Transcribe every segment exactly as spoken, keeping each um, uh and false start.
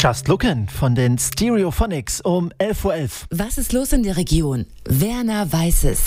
Just Lookin' von den Stereophonics um elf Uhr elf. Was ist los in der Region? Werner weiß es.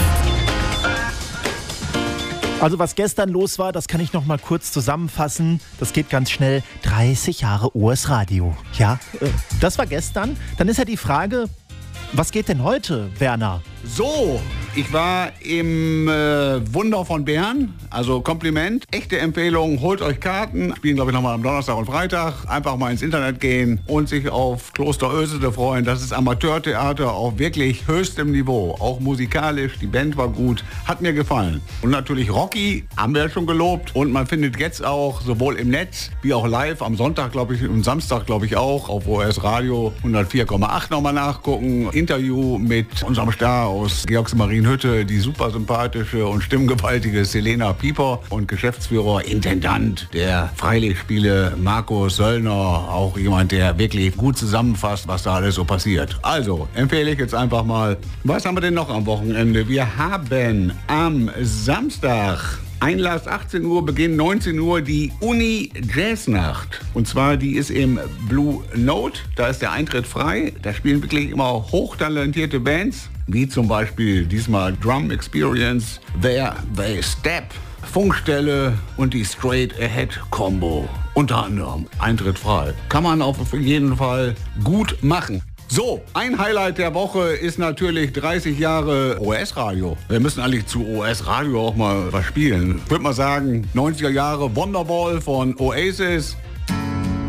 Also was gestern los war, das kann ich noch mal kurz zusammenfassen. Das geht ganz schnell. dreißig Jahre O S Radio. Ja, das war gestern. Dann ist ja die Frage, was geht denn heute, Werner? So, ich war im äh, Wunder von Bern, also Kompliment, echte Empfehlung, holt euch Karten, spielen glaube ich nochmal am Donnerstag und Freitag, einfach mal ins Internet gehen und sich auf Kloster Ösede freuen. Das ist Amateurtheater auf wirklich höchstem Niveau, auch musikalisch, die Band war gut, hat mir gefallen. Und natürlich Rocky, haben wir ja schon gelobt und man findet jetzt auch sowohl im Netz wie auch live am Sonntag glaube ich und Samstag glaube ich auch auf O S Radio hundertvier Komma acht nochmal nachgucken. Interview mit unserem Star aus Georgsmarienhütte, die super sympathische und stimmgewaltige Selena Pieper und Geschäftsführer, Intendant der Freilichtspiele Markus Söllner, auch jemand, der wirklich gut zusammenfasst, was da alles so passiert. Also, empfehle ich jetzt einfach mal. Was haben wir denn noch am Wochenende? Wir haben am Samstag Einlass achtzehn Uhr, Beginn neunzehn Uhr, die Uni Jazznacht. Und zwar, die ist im Blue Note, da ist der Eintritt frei. Da spielen wirklich immer hochtalentierte Bands, wie zum Beispiel diesmal Drum Experience, There They Step, Funkstelle und die Straight Ahead Combo. Unter anderem Eintritt frei. Kann man auf jeden Fall gut machen. So, ein Highlight der Woche ist natürlich dreißig Jahre O S-Radio. Wir müssen eigentlich zu O S-Radio auch mal was spielen. Ich würde mal sagen, neunziger Jahre Wonderwall von Oasis,